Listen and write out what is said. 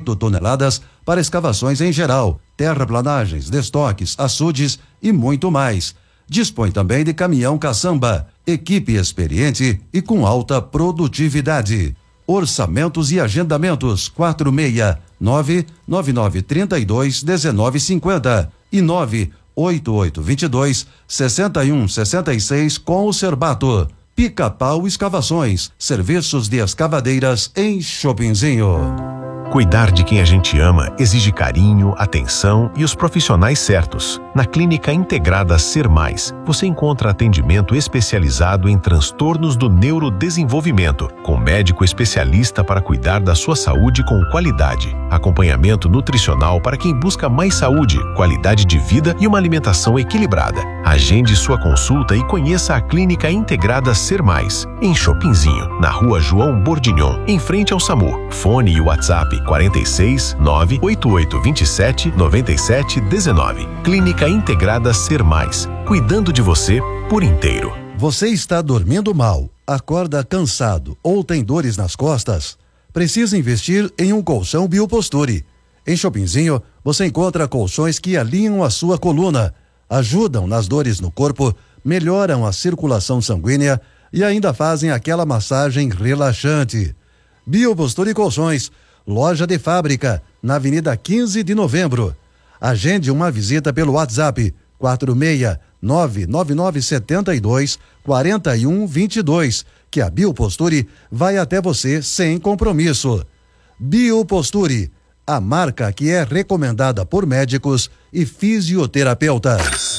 8 toneladas para escavações em geral, terraplanagens, destoques, açudes e muito mais. Dispõe também de caminhão caçamba, equipe experiente e com alta produtividade. Orçamentos e agendamentos 469-9932-1950 e 98822-6166 com o Cerbato. Pica-Pau Escavações, serviços de escavadeiras em Chopinzinho. Cuidar de quem a gente ama exige carinho, atenção e os profissionais certos. Na Clínica Integrada Ser Mais, você encontra atendimento especializado em transtornos do neurodesenvolvimento, com médico especialista para cuidar da sua saúde com qualidade. Acompanhamento nutricional para quem busca mais saúde, qualidade de vida e uma alimentação equilibrada. Agende sua consulta e conheça a Clínica Integrada Ser Mais, em Chopinzinho, na Rua João Bordignon, em frente ao SAMU. Fone e WhatsApp 46 98827 9719. Clínica Integrada Ser Mais, cuidando de você por inteiro. Você está dormindo mal, acorda cansado ou tem dores nas costas? Precisa investir em um colchão Bioposture. Em Chopinzinho, você encontra colchões que alinham a sua coluna, ajudam nas dores no corpo, melhoram a circulação sanguínea e ainda fazem aquela massagem relaxante. Bioposture Colchões, loja de fábrica, na Avenida 15 de Novembro. Agende uma visita pelo WhatsApp 469-9972-4122, que a Bioposture vai até você sem compromisso. Bioposture, a marca que é recomendada por médicos e fisioterapeutas.